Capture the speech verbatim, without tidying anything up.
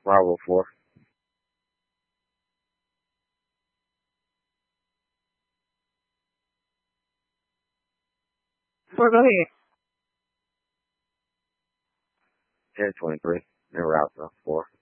Bravo four. Four, go ahead. ten twenty-three. En route, though. four.